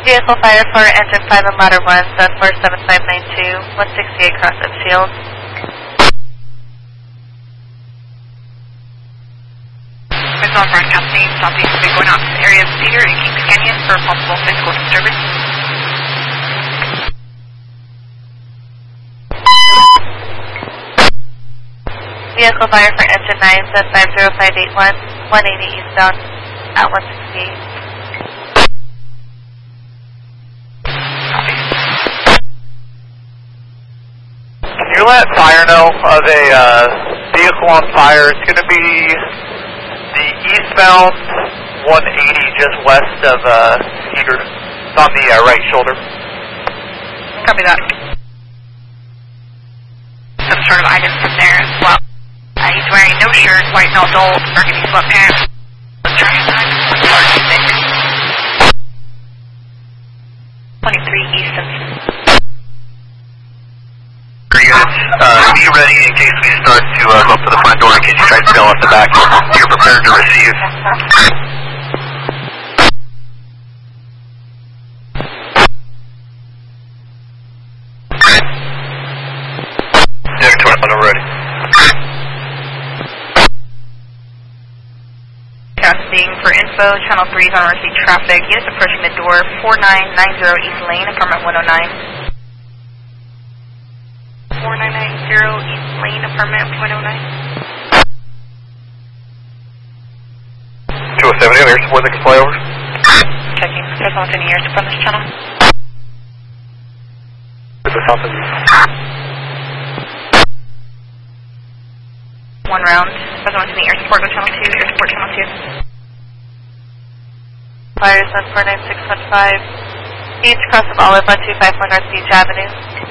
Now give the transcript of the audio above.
Vehicle fire for engine 5 and ladder 1, South 47592, 168 cross Upfield. Missile broadcasting, southeast will be going out to the area of Cedar and Kings Canyon for possible physical disturbance. Vehicle fire for engine 9, South 50581, 180 eastbound at 168. Can you let fire know of a vehicle on fire? It's going to be the eastbound 180 just west of Cedar. It's on the right shoulder. Copy that. Some sort of items from there as well. He's wearing no shirt, white no adult, burgundy sweatpants. Trash time, 23 East Simpson. Be ready in case we start to go up to the front door in case you try to bail at the back. You're prepared to receive. Dick 21, I'm ready. Casting for info, channel 3 is on receipt traffic. Units approaching the door, 4990 East Lane, apartment 109. 4990 East Lane, apartment 109. 207, any air support that can fly over? Checking. There's not any air support on this channel. Is this something? One round. There's not any air support. Go channel 2. Air support channel 2. Fires on 49615. East cross of Olive on 251 North Beach Avenue.